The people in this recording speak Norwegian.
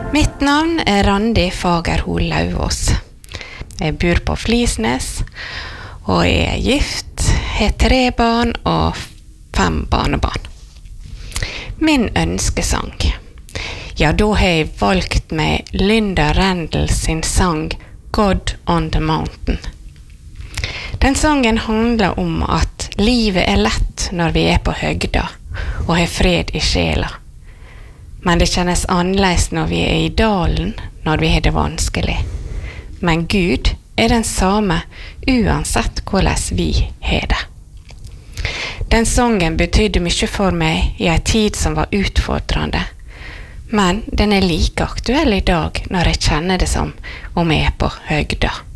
Mitt navn Randi Fagerhol Lauvås. Jeg bor på Flisnes, og jeg gift, har 3 barn og 5 barnebarn. Min ønskesang. Ja, da har jeg valgt meg Linda Rendel sin sang God on the Mountain. Den sangen handler om at livet lett når vi på høgda og har fred i sjela. Men det kjennes annerledes når vi i dalen, når vi har det vanskelig. Men Gud den samme, uansett hvordan vi har det. Den sangen betydde mye for meg i en tid som var utfordrende. Men den like aktuell i dag når jeg kjenner det som om jeg på høgda.